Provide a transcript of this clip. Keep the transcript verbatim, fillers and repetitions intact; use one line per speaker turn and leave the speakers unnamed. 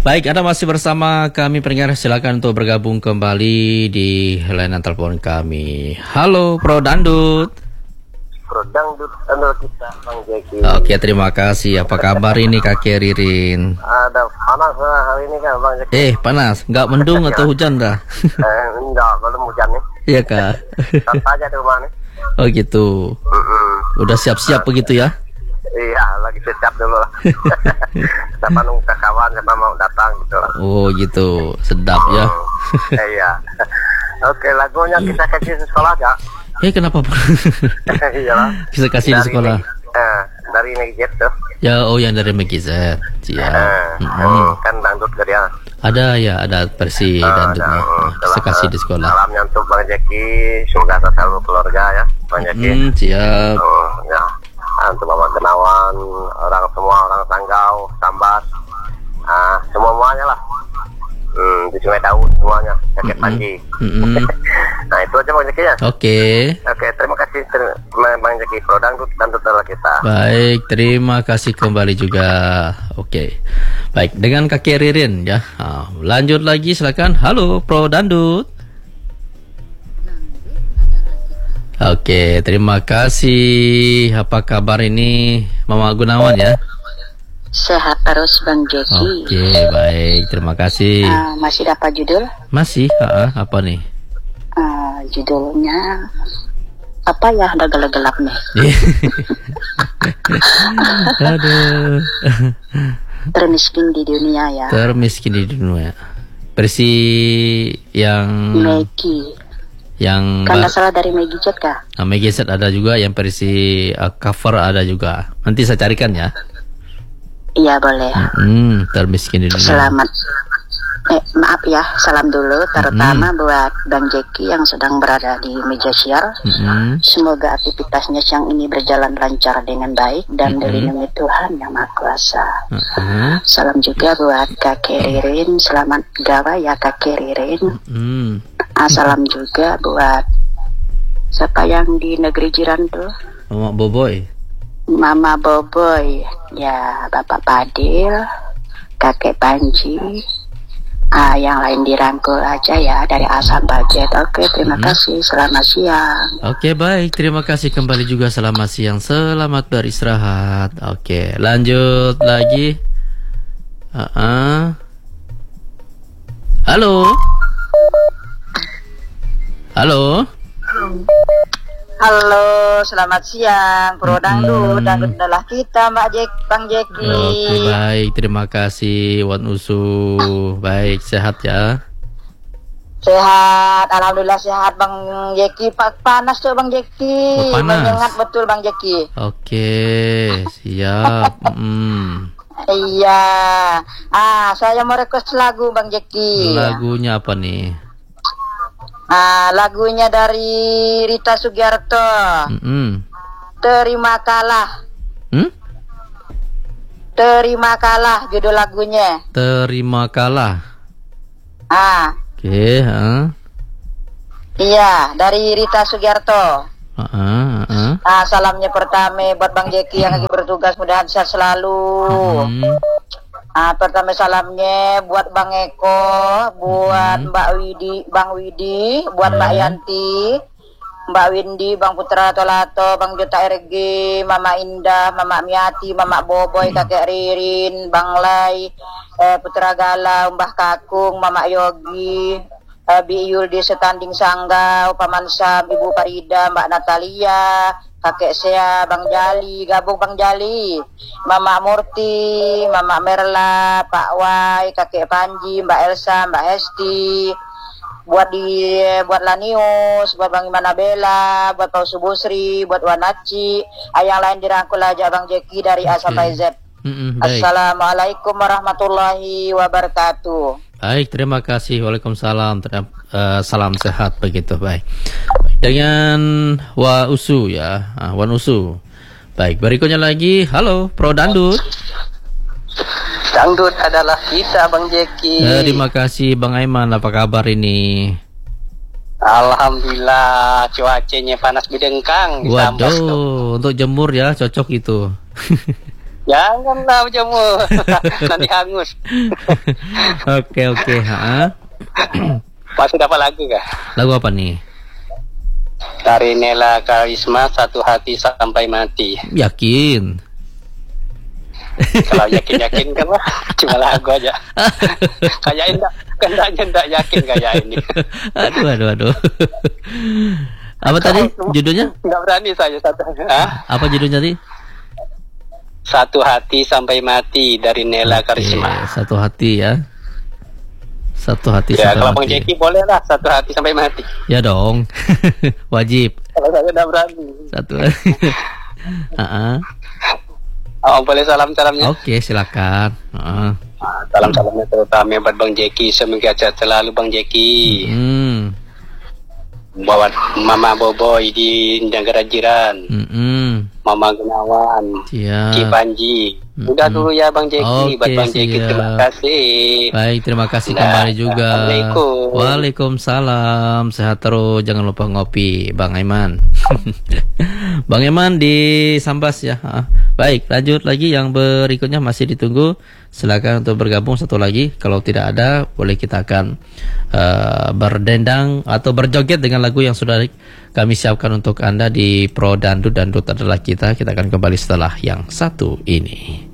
Baik, Anda masih bersama kami pendengar, silakan untuk bergabung kembali di layanan telepon kami. Halo Pro Dandut.
Pro Dandut, Dandut kita Bang Jeki.
Oke, terima kasih. Apa kabar ini Kakek Ririn?
Ada panas hari ini kan Bang Jeki.
Eh, panas? Enggak mendung atau hujan dah?
eh, enggak, belum hujan nih.
Iya kak.
Tetap aja di rumah nih.
Oh gitu.
Mm-mm.
Udah siap-siap begitu ya?
Iya, lagi siap dulu lah. Siapa nunggu ke kawan, siapa mau datang gitu lah.
Oh gitu, sedap ya.
Hmm, iya. Oke, lagunya kita kasih di sekolah aja.
Eh kenapa?
Iya lah.
Bisa kasih di sekolah.
Eh, dari Megjet tuh.
Ya, oh yang dari Megizet. Siap.
Eh,
Mm-hmm.
kan dangdut ke dia.
Ada ya, ada versi
Ah,
dandutnya.
ada,
Bisa
uh,
kasih di sekolah.
Salamnya untuk Bang Jeki, semoga selalu keluarga ya, Bang Jeki.
Hmm, siap.
Oh, ya. Ah, untuk Bapak Genawan, orang semua, orang Sanggau, Sambat, ah, semua-muanya lah. Hmm, di Sungai Daun semuanya, Kakek
Mm-mm.
Panji.
Mm-mm.
Nah itu aja Bang Jeki ya.
Oke.
Oke, terima kasih ter- Bang Jeki, Pro Dangdut, Dangdut adalah kita.
Baik, terima kasih kembali juga. Oke. Baik, dengan Kakek Ririn ya. Ah, lanjut lagi silakan. Halo Pro Dandut. Oke, terima kasih. Apa kabar ini Mama Gunawan ya?
Sehat terus Bang Jeki.
Oke, baik. Terima kasih.
Uh, masih dapat judul?
Masih? Ah, apa nih?
Uh, judulnya apa ya? Ada gelap-gelap nih.
Aduh.
Termiskin di dunia ya.
Termiskin di dunia. Versi yang
Maggie.
yang
Kan salah dari Maggie Jet kah?
Nah, Megizet ada juga, yang versi uh, cover ada juga. Nanti saya carikan ya.
Iya boleh.
Hmm, termiskin di dunia.
Selamat. Eh, maaf ya, salam dulu terutama
Mm-hmm.
buat Bang Jeki yang sedang berada di meja siar.
Mm-hmm.
Semoga aktivitasnya siang ini berjalan lancar dengan baik dan
Mm-hmm.
dilindungi Tuhan Yang Maha Kuasa.
Mm-hmm.
Salam juga buat Kakek Ririn, selamat gawe ya Kakek Ririn.
Mm-hmm.
Ah, salam juga buat siapa yang di negeri jiran tuh?
Mama Boboy.
Mama Boboy, ya Bapak Padil, Kakek Panji. Ah, yang lain dirangkul aja ya dari Asam Budget. Oke, terima
Mm-hmm.
kasih. Selamat siang.
Oke, baik. Terima kasih kembali juga. Selamat siang. Selamat beristirahat. Oke, lanjut lagi. Uh-uh. Halo. Halo.
Halo, selamat siang, Pro Dangdut,
Mm.
Dangdut adalah kita, Mbak Jek, Bang Jeki.
Oke, baik. Terima kasih Wan Usu. Baik, sehat ya.
Sehat, alhamdulillah sehat, Bang Jeki. Pak panas tuh, Bang Jeki.
Oh, panas.
Menyengat betul, Bang Jeki.
Oke, siap. Hmm.
Iya. Ah, saya mau request lagu, Bang Jeki.
Lagunya apa nih?
Ah, lagunya dari Rita Sugiarto.
Mm-mm.
Terima kalah.
Hmm?
Terima kalah judul lagunya.
Terima kalah.
Ah,
Oke, ha.
iya, dari Rita Sugiarto.
Uh-uh, uh-uh.
Ah, salamnya pertama buat Bang Jeki yang lagi bertugas, mudah-mudahan sehat selalu.
Hmm.
Ah, pertama salamnya buat Bang Eko, buat Mbak Widi, Bang Widi, buat Mbak Yanti, Mbak Windy, Bang Putra Tolato, Bang Jota R G, Mama Indah, Mama Miati, Mama Boboy, Kakek Ririn, Bang Lai, eh, Putra Galau, Mbah Kakung, Mama Yogi, eh, Bi Yuldi Setanding Sanggau, Paman Sam, Ibu Farida, Mbak Natalia, Kakek Sea, Bang Jali, gabung Bang Jali, Mama Murti, Mama Merla, Pak Wai, Kakek Panji, Mbak Elsa, Mbak Hesti, buat di buat Lanius, buat Bang Imanabela, buat Pak Subusri, buat Wanaci, yang lain dirangkul aja Bang Jeki dari A sampai Z.
Mm-mm, baik.
Assalamualaikum warahmatullahi wabarakatuh.
Baik, terima kasih. Waalaikumsalam. Terima, uh, salam sehat begitu. Baik. Dengan Wa Usu ya, ah, Wan Usu. Baik, berikutnya lagi. Halo, Pro Dandut.
Dangdut adalah kita Bang Jeki.
Eh, terima kasih Bang Aiman. Apa kabar ini?
Alhamdulillah, cuacanya panas bidengkang di Sambas tuh.
Waduh, untuk jemur ya cocok itu.
Janganlah jamu. Nanti hangus.
Oke oke, ha.
Masih dapat lagu kah?
Lagu apa nih?
Dari Nela Karisma, Satu Hati Sampai Mati.
Yakin?
Kalau yakin-yakin kan lah, cuma lagu aja. Kayak enggak, kendaknya enggak yakin kayak ini.
Aduh aduh aduh. Apa tadi judulnya?
Enggak berani saya satu. Hah?
Apa judulnya tadi?
Satu Hati Sampai Mati dari Nela Karisma.
Oke, Satu Hati ya. Satu hati
Ya,
sampai
kalau
mati.
Bang Jeki boleh lah Satu Hati Sampai Mati.
Ya dong. Wajib.
Kalau saya udah berani.
Satu hati. uh-uh.
Oh, boleh salam-salamnya.
Oke, silakan. Uh-uh.
Ah, salam-salamnya terutama buat Bang Jeki. Semoga sehat selalu Bang Jeki.
Hmm.
Buat Mama Boboy di negara jiran.
Mm-mm.
Mama Gunawan.
Siap.
Ki Panji. Udah dulu ya Bang Jeki.
Oke,
Buat Bang Jeki
siap.
terima kasih.
Baik, terima kasih
Nah,
kembali juga.
Assalamualaikum.
Waalaikumsalam. Sehat terus, jangan lupa ngopi, Bang Aiman. Bang Aiman di Sambas ya. Ah, baik, lanjut lagi yang berikutnya masih ditunggu. Silakan untuk bergabung satu lagi. Kalau tidak ada, boleh kita akan uh, berdendang atau berjoget dengan lagu yang sudah kami siapkan untuk Anda di Pro Dandut. Dandut adalah kita. Kita akan kembali setelah yang satu ini.